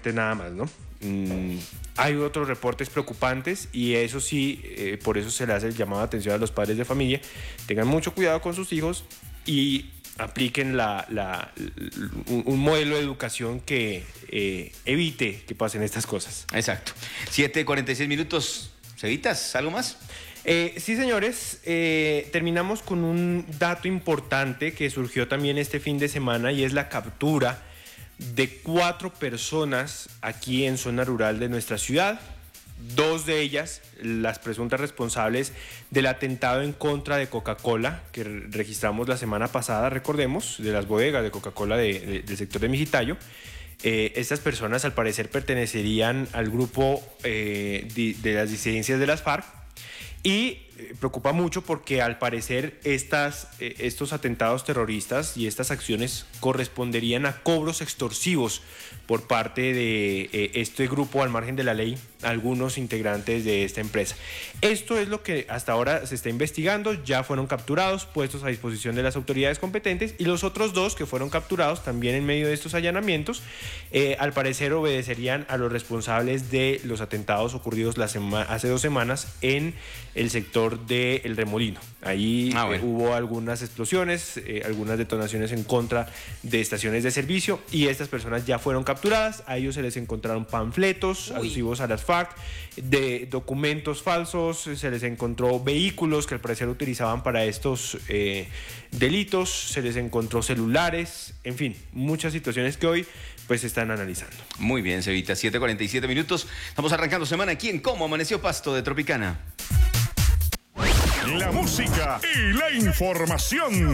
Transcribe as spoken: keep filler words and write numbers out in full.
reportes nada más, ¿no? Mm, hay otros reportes preocupantes y eso sí, eh, por eso se le hace el llamado de atención a los padres de familia. Tengan mucho cuidado con sus hijos y apliquen la, la, un, un modelo de educación que eh, evite que pasen estas cosas. Exacto. siete cuarenta y seis minutos. Cevitas, ¿algo más? Eh, sí, señores, eh, terminamos con un dato importante que surgió también este fin de semana y es la captura de cuatro personas aquí en zona rural de nuestra ciudad. Dos de ellas, las presuntas responsables del atentado en contra de Coca-Cola que registramos la semana pasada, recordemos, de las bodegas de Coca-Cola de, de, del sector de Mijitayo. Eh, estas personas al parecer pertenecerían al grupo eh, de, de las disidencias de las FARC y eh, preocupa mucho porque al parecer estas, eh, estos atentados terroristas y estas acciones corresponderían a cobros extorsivos por parte de eh, este grupo al margen de la ley, algunos integrantes de esta empresa. Esto es lo que hasta ahora se está investigando, ya fueron capturados, puestos a disposición de las autoridades competentes y los otros dos que fueron capturados también en medio de estos allanamientos, eh, al parecer obedecerían a los responsables de los atentados ocurridos la sema- hace dos semanas en el sector de El Remolino. Ahí ah, bueno. eh, hubo algunas explosiones, eh, algunas detonaciones en contra de estaciones de servicio y estas personas ya fueron capturadas. A ellos se les encontraron panfletos Uy. alusivos a las FARC, de documentos falsos, se les encontró vehículos que al parecer utilizaban para estos eh, delitos, se les encontró celulares, en fin, muchas situaciones que hoy pues se están analizando. Muy bien, Cevita, siete cuarenta y siete minutos. Estamos arrancando semana aquí en Cómo Amaneció Pasto de Tropicana. La música y la información.